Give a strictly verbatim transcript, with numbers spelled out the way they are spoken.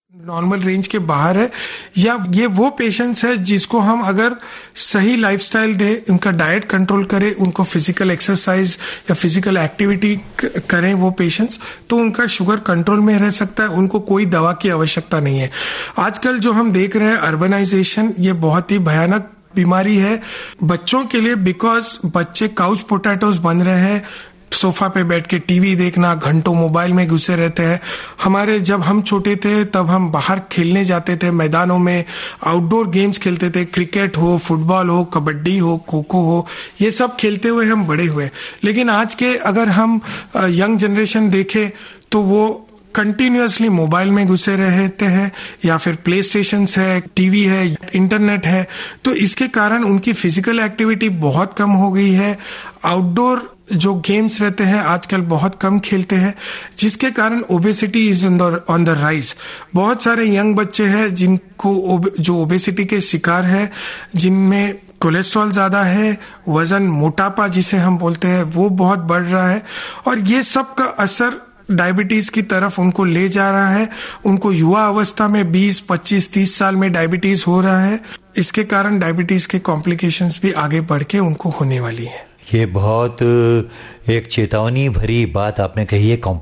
Normal range के बाहर है, या ये वो पेशेंट्स है जिसको हम अगर सही लाइफस्टाइल दे, उनका डाइट कंट्रोल करें, उनको फिजिकल एक्सरसाइज या फिजिकल एक्टिविटी करें वो पेशेंट्स, तो उनका शुगर कंट्रोल में रह सकता है, उनको कोई दवा की आवश्यकता नहीं है। आजकल जो हम देख रहे हैं अर्बनाइजेशन, ये बहुत ही भयानक बीमारी है बच्चों के लिए, बिकॉज बच्चे काउच पोटैटोज बन रहे हैं, सोफा पे बैठ के टीवी देखना, घंटों मोबाइल में घुसे रहते हैं। हमारे जब हम छोटे थे तब हम बाहर खेलने जाते थे, मैदानों में आउटडोर गेम्स खेलते थे, क्रिकेट हो, फुटबॉल हो, कबड्डी हो, खो खो हो, ये सब खेलते हुए हम बड़े हुए। लेकिन आज के अगर हम यंग जनरेशन देखें तो वो कंटिन्यूअसली मोबाइल में घुसे रहते हैं, या फिर प्ले स्टेशन है, टीवी है, इंटरनेट है, तो इसके कारण उनकी फिजिकल एक्टिविटी बहुत कम हो गई है। आउटडोर जो गेम्स रहते हैं आजकल बहुत कम खेलते हैं, जिसके कारण obesity is on the rise. बहुत सारे यंग बच्चे हैं जिनको जो ओबेसिटी के शिकार है, जिनमें कोलेस्ट्रॉल ज्यादा है, वजन, मोटापा जिसे हम बोलते हैं, वो बहुत बढ़ रहा है, और ये सब का असर डायबिटीज की तरफ उनको ले जा रहा है। उनको युवा अवस्था में बीस, पच्चीस, तीस साल में डायबिटीज हो रहा है। इसके कारण डायबिटीज के कॉम्प्लिकेशंस भी आगे बढ़ के उनको होने वाली है। ये बहुत एक चेतावनी भरी बात आपने कही है।